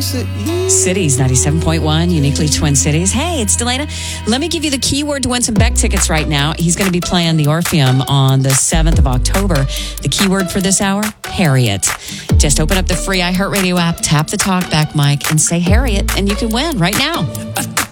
Cities 97.1, uniquely Twin Cities. Hey, it's Delana. Let me give you the keyword to win some Beck tickets right now. He's going to be playing the Orpheum on the 7th of October. The keyword for this hour, Harriet. Just open up the free iHeartRadio app, tap the talkback mic, and say Harriet, and you can win right now.